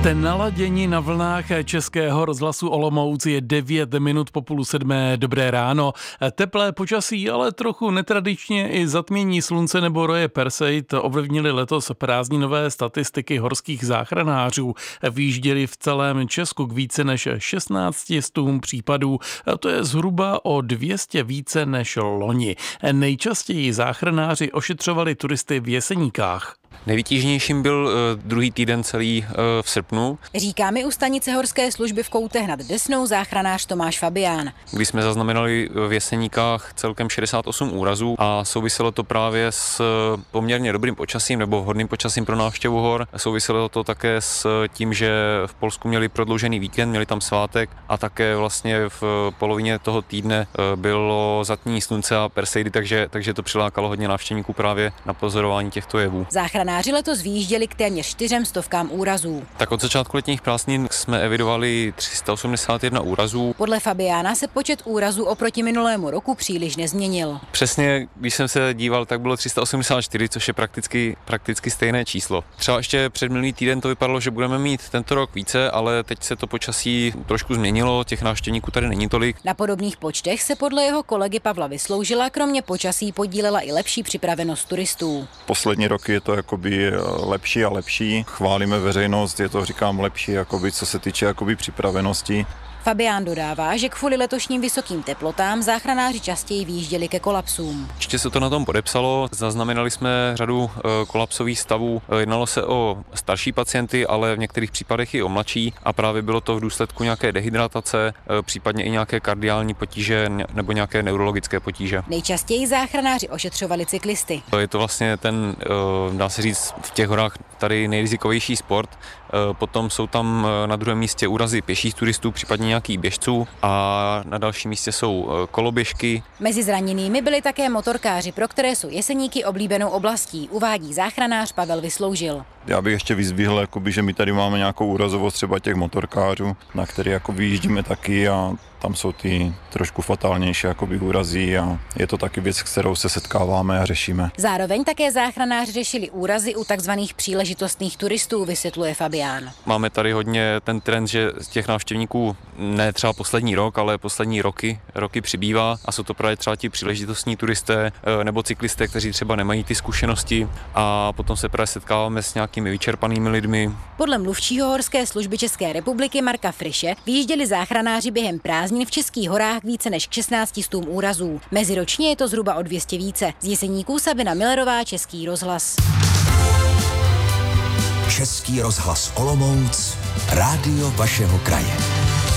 Jste naladěni na vlnách Českého rozhlasu Olomouc, je 9 minut po 6:30. Dobré ráno. Teplé počasí, ale trochu netradičně i zatmění slunce nebo roje Perseid ovlivnili letos prázdninové statistiky horských záchranářů. Výjížděli v celém Česku k více než 16 případů. To je zhruba o 200 více než loni. Nejčastěji záchranáři ošetřovali turisty v Jeseníkách. Nejvytíženějším byl druhý týden celý v srpnu. Říká mi u stanice horské služby v Koutech nad Desnou záchranář Tomáš Fabián. Kdy jsme zaznamenali v Jeseníkách celkem 68 úrazů a souviselo to právě s poměrně dobrým počasím nebo vhodným počasím pro návštěvu hor. Souviselo to také s tím, že v Polsku měli prodloužený víkend, měli tam svátek a také vlastně v polovině toho týdne bylo zatmění slunce a Perseidy, takže to přilákalo hodně návštěvníků právě na pozorování těchto jevů. Záchranáři letos vyjížděli k téměř 400 úrazů. Tak od začátku letních prázdnin jsme evidovali 381 úrazů. Podle Fabiána se počet úrazů oproti minulému roku příliš nezměnil. Přesně, když jsem se díval, tak bylo 384, což je prakticky stejné číslo. Třeba ještě před minulý týden to vypadalo, že budeme mít tento rok více, ale teď se to počasí trošku změnilo, těch návštěvníků tady není tolik. Na podobných počtech se podle jeho kolegy Pavla Vysloužila kromě počasí podílela i lepší připravenost turistů. Poslední roky je to jakoby lepší a lepší. Chválíme veřejnost, je to, říkám, lepší, jakoby, co se týče jakoby připravenosti. Fabián dodává, že kvůli letošním vysokým teplotám záchranáři častěji vyjížděli ke kolapsům. Určitě se to na tom podepsalo, zaznamenali jsme řadu kolapsových stavů. Jednalo se o starší pacienty, ale v některých případech i o mladší a právě bylo to v důsledku nějaké dehydratace, případně i nějaké kardiální potíže nebo nějaké neurologické potíže. Nejčastěji záchranáři ošetřovali cyklisty. Je to vlastně ten, dá se říct, v těch horách tady nejrizikovější sport. Potom jsou tam na druhém místě úrazy pěších turistů, případně nějakých běžců a na dalším místě jsou koloběžky. Mezi zraněnými byli také motorkáři, pro které jsou Jeseníky oblíbenou oblastí, uvádí záchranář Pavel Vysloužil. Já bych ještě vyzdvihl, jakoby, že my tady máme nějakou úrazovost třeba těch motorkářů, na které jako vyjíždíme taky a tam jsou ty trošku fatálnější jakoby úrazy a je to taky věc, s kterou se setkáváme a řešíme. Zároveň také záchranáři řešili úrazy u takzvaných příležitostných turistů, vysvětluje Fabián. Máme tady hodně ten trend, že z těch návštěvníků ne třeba poslední rok, ale poslední roky přibývá a jsou to právě třeba ti příležitostní turisté nebo cyklisté, kteří třeba nemají ty zkušenosti a potom se právě setkáváme s nějakými vyčerpanými lidmi. Podle mluvčího horské služby České republiky Marka Friše vyjížděli záchranáři během prázdnin v Českých horách více než k 16 úrazů. Meziročně je to zhruba o 200 více. Z Jeseníků Sabina Millerová, Český rozhlas. Český rozhlas Olomouc, rádio vašeho kraje.